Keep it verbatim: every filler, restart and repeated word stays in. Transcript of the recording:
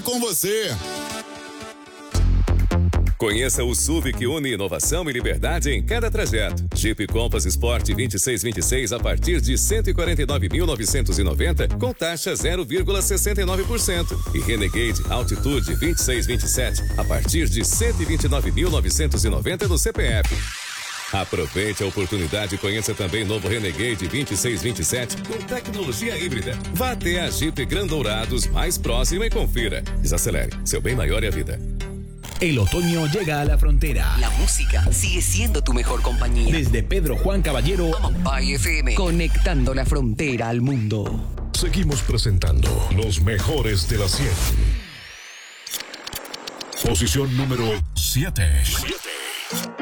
Com você. Conheça o S U V que une inovação e liberdade em cada trajeto. Jeep Compass Sport vinte e seis vinte e seis a partir de cento e quarenta e nove mil novecentos e noventa com taxa zero vírgula sessenta e nove por cento. E Renegade Altitude vinte e seis vinte e sete a partir de cento e vinte e nove mil novecentos e noventa no C P F. Aproveite a oportunidade e conheça também novo Renegade vinte e seis vinte e sete com tecnologia híbrida. Vá até a Jeep Grand Dourados mais próxima e confira. Desacelere, seu bem maior é a vida. El otoño llega a la frontera. La música sigue siendo tu mejor compañía. Desde Pedro Juan Caballero, Amambay F M, conectando la frontera al mundo. Seguimos presentando los mejores de la cien. Posición número siete.